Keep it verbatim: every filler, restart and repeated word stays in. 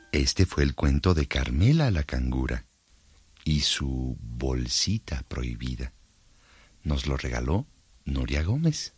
Este fue el cuento de Carmela la cangura y su bolsita prohibida. Nos lo regaló Nuria Gómez.